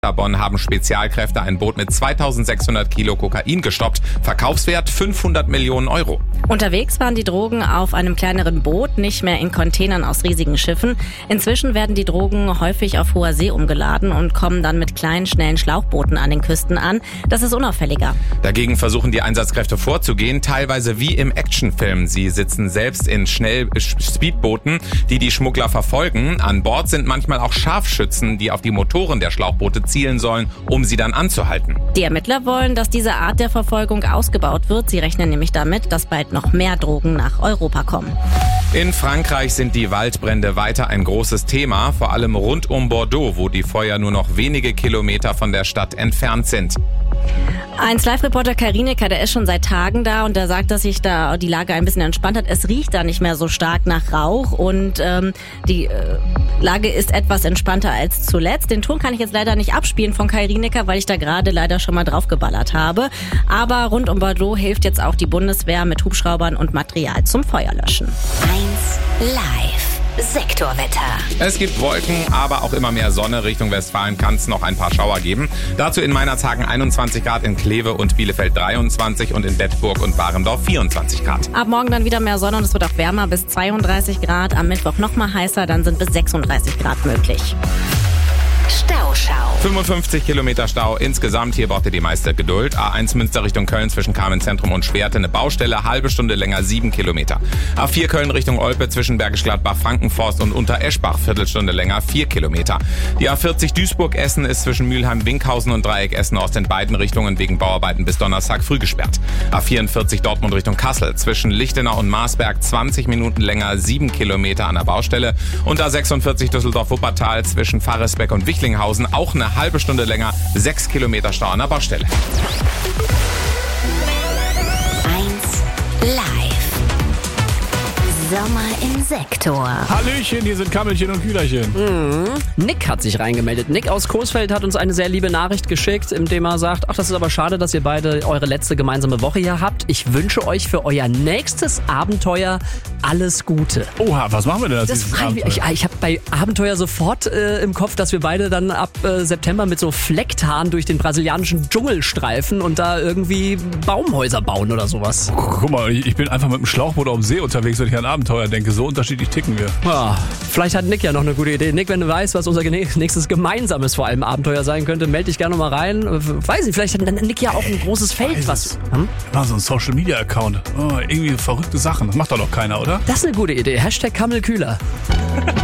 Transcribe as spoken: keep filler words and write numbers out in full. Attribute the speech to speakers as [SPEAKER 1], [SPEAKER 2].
[SPEAKER 1] Bonn haben Spezialkräfte ein Boot mit zweitausendsechshundert Kilo Kokain gestoppt. Verkaufswert fünfhundert Millionen Euro.
[SPEAKER 2] Unterwegs waren die Drogen auf einem kleineren Boot, nicht mehr in Containern aus riesigen Schiffen. Inzwischen werden die Drogen häufig auf hoher See umgeladen und kommen dann mit kleinen, schnellen Schlauchbooten an den Küsten an. Das ist unauffälliger.
[SPEAKER 1] Dagegen versuchen die Einsatzkräfte vorzugehen, teilweise wie im Actionfilm. Sie sitzen selbst in schnell Speedbooten, die die Schmuggler verfolgen. An Bord sind manchmal auch Scharfschützen, die auf die Motoren der Schlauchboote zielen sollen, um sie dann anzuhalten.
[SPEAKER 2] Die Ermittler wollen, dass diese Art der Verfolgung ausgebaut wird. Sie rechnen nämlich damit, dass bald noch mehr Drogen nach Europa kommen.
[SPEAKER 1] In Frankreich sind die Waldbrände weiter ein großes Thema, vor allem rund um Bordeaux, wo die Feuer nur noch wenige Kilometer von der Stadt entfernt sind.
[SPEAKER 2] eins Live-Reporter Kai Rinecker, der ist schon seit Tagen da und der sagt, dass sich da die Lage ein bisschen entspannt hat. Es riecht da nicht mehr so stark nach Rauch und ähm, die äh, Lage ist etwas entspannter als zuletzt. Den Ton kann ich jetzt leider nicht abspielen von Kai Rinecker, weil ich da gerade leider schon mal draufgeballert habe. Aber rund um Bordeaux hilft jetzt auch die Bundeswehr mit Hubschraubern und Material zum Feuerlöschen.
[SPEAKER 3] eins Live. Sektorwetter.
[SPEAKER 1] Es gibt Wolken, aber auch immer mehr Sonne. Richtung Westfalen kann es noch ein paar Schauer geben. Dazu in Meinerzhagen einundzwanzig Grad, in Kleve und Bielefeld dreiundzwanzig und in Bedburg und Warendorf vierundzwanzig Grad.
[SPEAKER 2] Ab morgen dann wieder mehr Sonne und es wird auch wärmer bis zweiunddreißig Grad. Am Mittwoch noch mal heißer, dann sind bis sechsunddreißig Grad möglich.
[SPEAKER 3] Stauschau.
[SPEAKER 1] fünfundfünfzig Kilometer Stau insgesamt. Hier braucht ihr die meiste Geduld. A eins Münster Richtung Köln zwischen Kamenz-Zentrum und Schwerte. Eine Baustelle, halbe Stunde länger, sieben Kilometer. A vier Köln Richtung Olpe zwischen Bergisch Gladbach, Frankenforst und Untereschbach. Viertelstunde länger, vier Kilometer. Die A vierzig Duisburg-Essen ist zwischen Mülheim-Winkhausen und Dreieck Essen-Ost in beiden Richtungen wegen Bauarbeiten bis Donnerstag früh gesperrt. A vierundvierzig Dortmund Richtung Kassel zwischen Lichtenau und Marsberg zwanzig Minuten länger, sieben Kilometer an der Baustelle. Und A sechsundvierzig Düsseldorf-Wuppertal zwischen Faresbeck und Wichlinghausen auch eine halbe Stunde länger, sechs Kilometer Stau an der Baustelle.
[SPEAKER 3] eins Live. Sommer im Sektor.
[SPEAKER 4] Hallöchen, hier sind Kammelchen und Kühlerchen.
[SPEAKER 5] Mhm. Nick hat sich reingemeldet. Nick aus Coesfeld hat uns eine sehr liebe Nachricht geschickt, indem er sagt, ach, das ist aber schade, dass ihr beide eure letzte gemeinsame Woche hier habt. Ich wünsche euch für euer nächstes Abenteuer alles Gute.
[SPEAKER 4] Oha, was machen wir denn als
[SPEAKER 5] Das
[SPEAKER 4] dieses
[SPEAKER 5] fragen wir, ich
[SPEAKER 4] Abenteuer?
[SPEAKER 5] ich habe bei Abenteuer sofort äh, im Kopf, dass wir beide dann ab äh, September mit so Flecktarn durch den brasilianischen Dschungel streifen und da irgendwie Baumhäuser bauen oder sowas.
[SPEAKER 4] Guck mal, ich ich bin einfach mit dem Schlauchboot auf dem See unterwegs, wenn ich an Abenteuer denke. So unterschiedlich ticken wir.
[SPEAKER 5] Ja, vielleicht hat Nick ja noch eine gute Idee. Nick, wenn du weißt, was unser gene- nächstes gemeinsames vor allem Abenteuer sein könnte, melde dich gerne noch mal rein. Weiß ich, vielleicht hat dann Nick ja auch ein großes Feld.
[SPEAKER 4] Weiß
[SPEAKER 5] Was?
[SPEAKER 4] es.
[SPEAKER 5] Hm?
[SPEAKER 4] Mal so ein Social-Media-Account. Oh, irgendwie verrückte Sachen. Das macht doch noch keiner, oder?
[SPEAKER 5] Das ist eine gute Idee. Hashtag Kammelkühler.